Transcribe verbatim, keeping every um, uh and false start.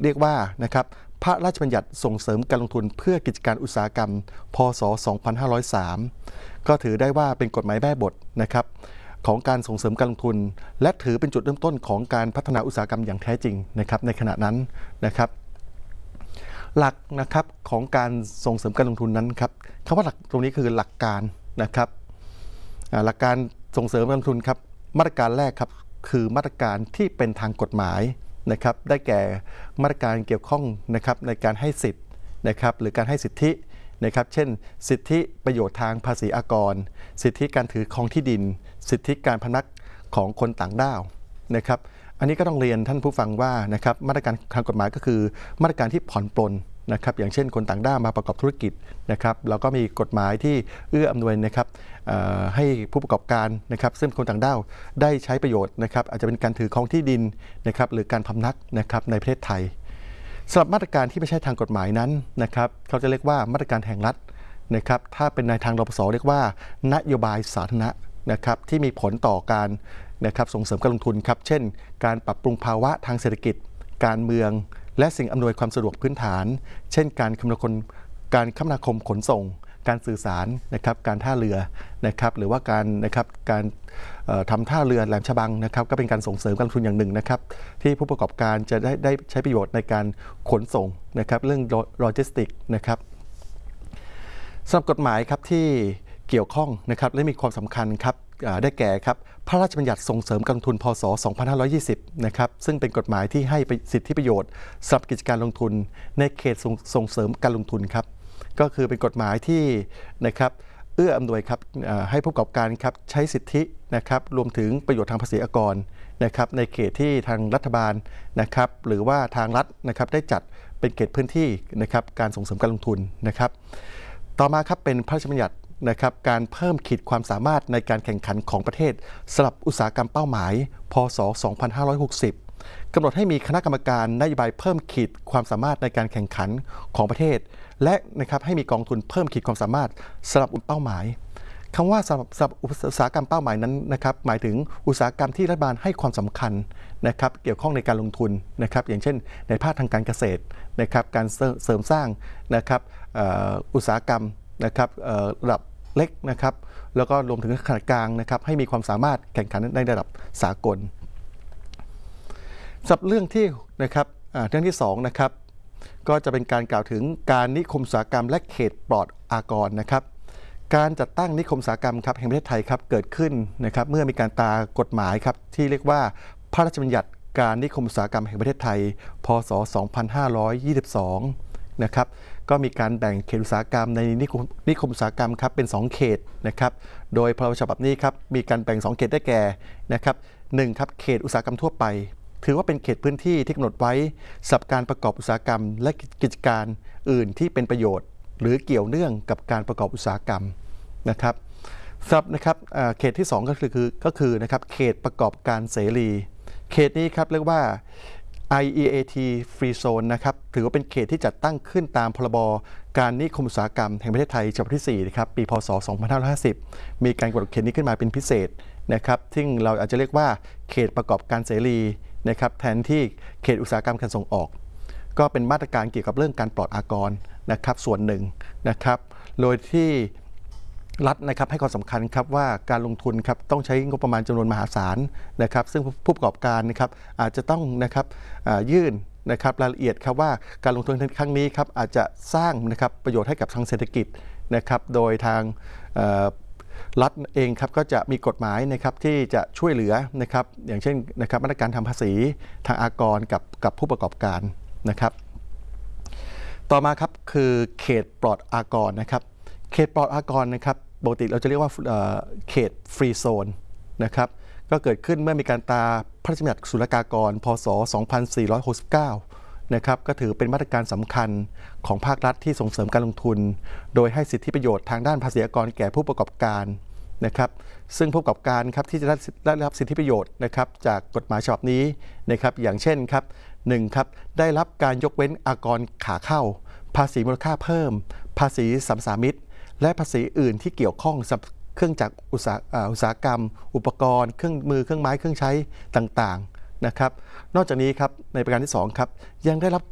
เรียกว่านะครับพระราชบัญญัติส่งเสริมการลงทุนเพื่อกิจการอุตสาหกรรมพ.ศ. สองพันห้าร้อยสามก็ถือได้ว่าเป็นกฎหมายแม่บทนะครับของการส่งเสริมการลงทุนและถือเป็นจุดเริ่มต้นของการพัฒนาอุตสาหกรรมอย่างแท้จริงนะครับในขณะนั้นนะครับหลักนะครับของการส่งเสริมการลงทุนนั้นครับคำว่าหลักตรงนี้คือหลักการนะครับหลักการส่งเสริมการลงทุนครับมาตรการแรกครับคือมาตรการที่เป็นทางกฎหมายนะครับได้แก่มาตรการเกี่ยวข้องนะครับในการให้สิทธิ์นะครับหรือการให้สิทธินะครับเช่นสิทธิประโยชน์ทางภาษีอากรสิทธิการถือครองที่ดินสิทธิการพำนักของคนต่างด้าวนะครับอันนี้ก็ต้องเรียนท่านผู้ฟังว่านะครับมาตรการทางกฎหมายก็คือมาตรการที่ผ่อนปลนนะครับอย่างเช่นคนต่างด้าวมาประกอบธุรกิจนะครับเราก็มีกฎหมายที่เอื้ออำนวยนะครับให้ผู้ประกอบการนะครับซึ่งคนต่างด้าวได้ใช้ประโยชน์นะครับอาจจะเป็นการถือครองที่ดินนะครับหรือการพำนักนะครับในประเทศไทยสำหรับมาตรการที่ไม่ใช่ทางกฎหมายนั้นนะครับเขาจะเรียกว่ามาตรการแห่งรัฐนะครับถ้าเป็นในทางรปศเรียกว่านโยบายสาธารณะนะครับที่มีผลต่อการนะครับส่งเสริมการลงทุนครับเช่นการปรับปรุงภาวะทางเศรษฐกิจการเมืองและสิ่งอำนวยความสะดวกพื้นฐานเช่นการคมนาคมการคมนาคมขนส่งการสื่อสารนะครับการท่าเรือนะครับหรือว่าการนะครับการทำท่าเรือแหลมฉบังนะครับก็เป็นการส่งเสริมการลงทุนอย่างหนึ่งนะครับที่ผู้ประกอบการจะได้ได้ใช้ประโยชน์ในการขนส่งนะครับเรื่องโลจิสติกนะครับสำหรับกฎหมายครับที่เกี่ยวข้องนะครับและมีความสำคัญครับได้แก่ครับพระราชบัญญัติส่งเสริมการลงทุนพ.ศ. สองพันห้าร้อยยี่สิบนะครับซึ่งเป็นกฎหมายที่ให้สิทธิประโยชน์สำหรับกิจการลงทุนในเขตส่งเสริมการลงทุนครับก็คือเป็นกฎหมายที่นะครับเอื้ออำนวยครับให้ผู้ประกอบการครับใช้สิทธินะครับรวมถึงประโยชน์ทางภาษีอากรนะครับในเขตที่ทางรัฐบาลนะครับหรือว่าทางรัฐนะครับได้จัดเป็นเขตพื้นที่นะครับการส่งเสริมการลงทุนนะครับต่อมาครับเป็นพระราชบัญญัตินะครับการเพิ่มขีดความสามารถในการแข่งขันของประเทศสำหรับอุตสาหกรรมเป้าหมายพ.ศ. สองพันห้าร้อยหกสิบกำหนดให้มีคณะกรรมการนโยบายเพิ่มขีดความสามารถในการแข่งขันของประเทศและนะครับให้มีกองทุนเพิ่มขีดความสามารถสำหรับเป้าหมายคำว่าสำหรับอุตสาหกรรมเป้าหมายนั้นนะครับหมายถึงอุตสาหกรรมที่รัฐบาลให้ความสำคัญนะครับเกี่ยวข้องในการลงทุนนะครับอย่างเช่นในภาคทางการเกษตรนะครับการเสริมสร้างนะครับอุตสาหกรรมนะครับระดับเล็กนะครับแล้วก็รวมถึงขนาดกลางนะครับให้มีความสามารถแข่งขันในระดับสากลสำหรับเรื่องที่นะครับเรื่องที่สองนะครับก็จะเป็นการกล่าวถึงการนิคมอุตสาหกรรมและเขตปลอดอากรนะครับการจัดตั้งนิคมอุตสาหกรรมครับแห่งประเทศไทยครับเกิดขึ้นนะครับเมื่อมีการตรากฎหมายครับที่เรียกว่าพระราชบัญญัติการนิคมอุตสาหกรรมแห่งประเทศไทยพ.ศ. สองพันห้าร้อยยี่สิบสองนะครับก็มีการแบ่งเขตอุตสาหกรรมในนิคมนิคมอุตสาหกรรมครับเป็นสองเขตนะครับโดยพรบฉบับนี้ครับมีการแบ่งสองเขตได้แก่นะครับหนึ่งครับเขตอุตสาหกรรมทั่วไปถือว่าเป็นเขตพื้นที่ที่กำหนดไว้สำหรับการประกอบอุตสาหกรรมและกิจการอื่นที่เป็นประโยชน์หรือเกี่ยวเนื่องกับการประกอบอุตสาหกรรมนะครับสำหรับนะครับเขตที่สองก็คือก็คือนะครับเขตประกอบการเสรีเขตนี้ครับเรียกว่า ไอ อี เอ ที Free Zone นะครับถือว่าเป็นเขตที่จัดตั้งขึ้นตามพรบการนิคมอุตสาหกรรมแห่งประเทศไทยฉบับที่สี่นะครับปีพ.ศ. สองพันห้าร้อยห้าสิบมีการกำหนดเขตนี้ขึ้นมาเป็นพิเศษนะครับซึ่งเราอาจจะเรียกว่าเขตประกอบการเสรีนะครับแทนที่เขตอุตสาหกรรมการส่งออกก็เป็นมาตรการเกี่ยวกับเรื่องการปลอดอากรนะครับส่วนหนึ่งนะครับโดยที่รัฐนะครับให้ความสำคัญครับว่าการลงทุนครับต้องใช้งบประมาณจำนวนมหาศาลนะครับซึ่งผู้ประกอบการนะครับอาจจะต้องนะครับยื่นนะครับรายละเอียดครับว่าการลงทุนครั้งนี้ครับอาจจะสร้างนะครับประโยชน์ให้กับทางเศรษฐกิจนะครับโดยทางรัฐเองครับก็จะมีกฎหมายนะครับที่จะช่วยเหลือนะครับอย่างเช่นนะครับมาตรการทำภาษีทางอากรกับกับผู้ประกอบการนะครับต่อมาครับคือเขตปลอดอากรนะครับเขตปลอดอากรนะครับปกติเราจะเรียกว่าเขตฟรีโซนนะครับก็เกิดขึ้นเมื่อมีการตราพระราชบัญญัติศุลกากรพ.ศ. สองพันสี่ร้อยหกสิบเก้านะครับก็ถือเป็นมาตรการสำคัญของภาครัฐที่ส่งเสริมการลงทุนโดยให้สิทธิประโยชน์ทางด้านภาษีอากรแก่ผู้ประกอบการนะครับซึ่งผู้ประกอบการครับที่จะได้รับสิทธิประโยชน์นะครับจากกฎหมายฉบับนี้นะครับอย่างเช่นครับหนึ่งครับได้รับการยกเว้นอากรขาเข้าภาษีมูลค่าเพิ่มภาษีสัมสามิตและภาษีอื่นที่เกี่ยวข้องกับเครื่องจักรอุตสาอุตสาหกรรมอุปกรณ์เครื่องมือเครื่องไม้เครื่องใช้ต่างๆนะครับนอกจากนี้ครับในประการที่สองครับยังได้รับ